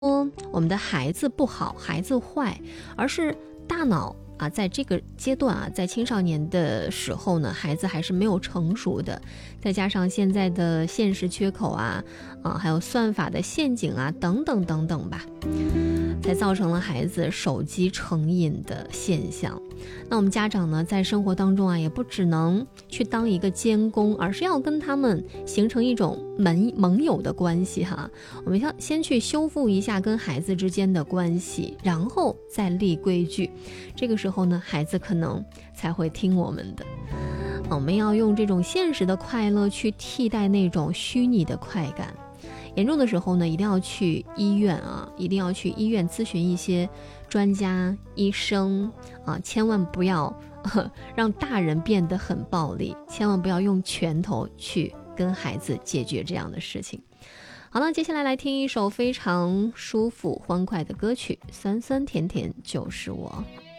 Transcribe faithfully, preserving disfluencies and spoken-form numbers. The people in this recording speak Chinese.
说我们的孩子不好，孩子坏，而是大脑啊，在这个阶段啊，在青少年的时候呢，孩子还是没有成熟的，再加上现在的现实缺口啊，啊，还有算法的陷阱啊，等等等等吧，才造成了孩子手机成瘾的现象。那我们家长呢，在生活当中啊，也不只能去当一个监工，而是要跟他们形成一种盟盟友的关系哈。我们要先去修复一下跟孩子之间的关系，然后再立规矩。这个时候呢，孩子可能才会听我们的。我们要用这种现实的快乐去替代那种虚拟的快感。严重的时候呢，一定要去医院啊，一定要去医院咨询一些专家、医生啊，千万不要呵让大人变得很暴力，千万不要用拳头去跟孩子解决这样的事情。好了，接下来来听一首非常舒服欢快的歌曲，酸酸甜甜就是我。